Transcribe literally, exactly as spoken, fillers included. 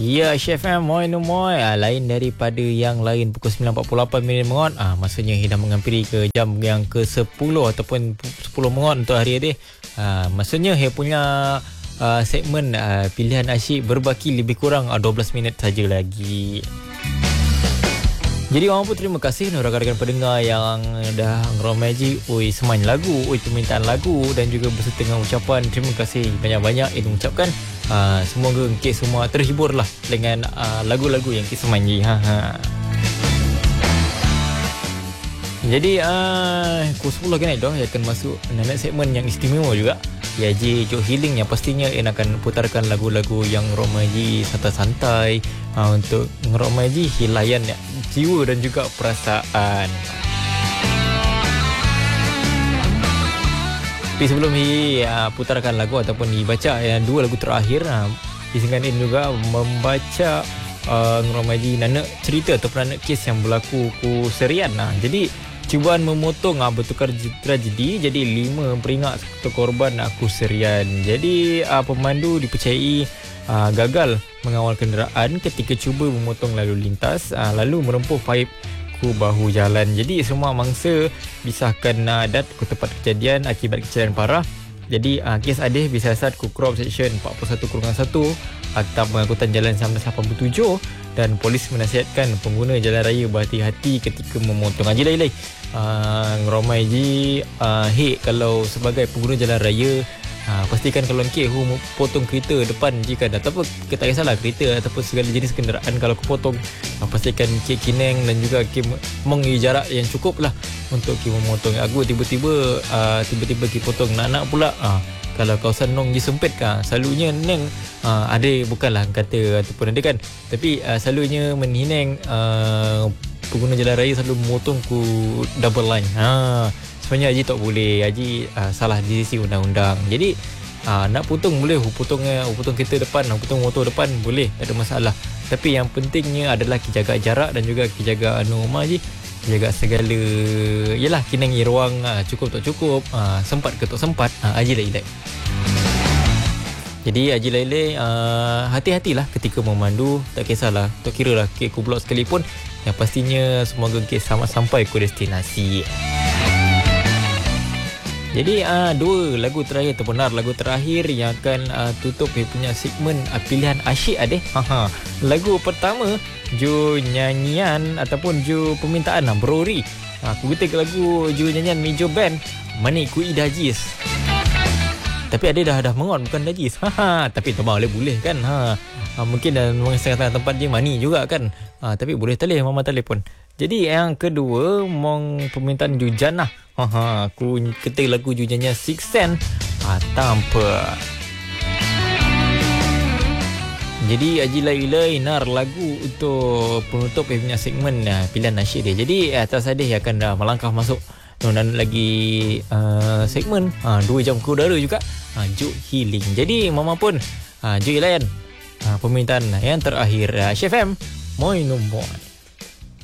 Ya, Chef M, moi no moi. Ah, lain daripada yang lain pukul sembilan empat puluh lapan minit mengot. Ah, maksudnya dah menghampiri ke jam yang ke sepuluh ataupun sepuluh mengot untuk hari ini. Ah, maksudnya saya punya uh, segmen uh, pilihan asyik berbaki lebih kurang uh, dua belas minit saja lagi. Jadi orang pun terima kasih rakan-rakan pendengar yang dah ngeromeji oi semai lagu, oi permintaan lagu dan juga berserta dengan ucapan terima kasih banyak-banyak yang mengucapkan. Uh, semoga Encik semua terhibur lah dengan uh, lagu-lagu yang Encik semanyi. Ha, ha. Jadi uh, pukul sepuluh kan dah akan masuk nenek segmen yang istimewa juga. Ya J Jok Healing yang pastinya yang akan putarkan lagu-lagu yang romaji santai-santai uh, untuk ngeromaji hilayan jiwa dan juga perasaan. Tapi sebelum ni uh, putarkan lagu ataupun dibaca yang uh, dua lagu terakhir, uh, disingkatin juga membaca uh, ngeromaji nanak cerita ataupun nanak kes yang berlaku ku serian. Uh. Jadi cubaan memotong uh, bertukar tragedi jadi lima peringat satu korban aku serian. Jadi uh, pemandu dipercayai uh, gagal mengawal kenderaan ketika cuba memotong lalu lintas uh, lalu merempuh paip ku bahu jalan. Jadi semua mangsa disahkan uh, dat ke tempat kejadian akibat kecelakaan parah. Jadi uh, kes adih disiasat ku Crop Section empat puluh satu satu Akta Pengangkutan Jalan seribu sembilan ratus lapan puluh tujuh dan polis menasihatkan pengguna jalan raya berhati-hati ketika memotong. Haji lai-lai uh, ngeromai ji uh, hei kalau sebagai pengguna jalan raya uh, pastikan kalau ke hu potong kereta depan jika dah ataupun kita tak kisahlah kereta ataupun segala jenis kenderaan kalau ke potong uh, pastikan ke kineng dan juga ke mengi jarak yang cukup lah untuk ke memotong. Aku tiba-tiba uh, tiba-tiba ke potong nak-nak pula uh, kalau kawasan nong disempit kan selalunya neng uh, ada bukanlah kata ataupun ada kan tapi uh, selalunya menhineng uh, pengguna jalan raya selalu memotong ku double line. Ha, sebenarnya Haji tak boleh. Haji uh, salah di sisi undang-undang. Jadi uh, nak potong boleh, potong uh, potong kereta depan, potong motor depan boleh, tak ada masalah. Tapi yang pentingnya adalah kita jaga jarak dan juga kita jaga anu rumah Haji. Jaga segala yalah kineng ruang uh, cukup tak cukup, uh, sempat ke tak sempat, uh, Haji lai-lai. Jadi Haji lai-lai uh, hati-hatilah ketika memandu, tak kisahlah, tak kira lah ke ku blok sekalipun, yang pastinya semoga ke selamat sampai ke destinasi. Jadi uh, dua lagu terakhir atau benar lagu terakhir yang akan uh, tutup punya segmen uh, pilihan asyik adeh. Haha. Lagu pertama ju nyanyian ataupun ju permintaan uh, Brori. Uh, aku ketik lagu ju nyanyian Mejo Band Mani Ku Idajis. Tapi ada dah dah mengon bukan Dajis. Haha. Tapi tak boleh boleh kan. Ha. Uh, mungkin dalam setengah tempat je Mani juga kan. Uh, tapi boleh talih mama telefon. Jadi yang kedua mong permintaan ju Jannah. Haha, aku ketik lagu jujanya Six Sense ah, tanpa. Jadi Haji lai-lai nar lagu untuk penutup punya segmen uh, pilihan nasyid dia. Jadi atas sadih akan dah melangkah masuk dan lagi uh, segmen uh, dua jam ke udara juga uh, Jok Healing. Jadi mama pun uh, Jok layan uh, permintaan yang terakhir uh, Chef M moi no moi.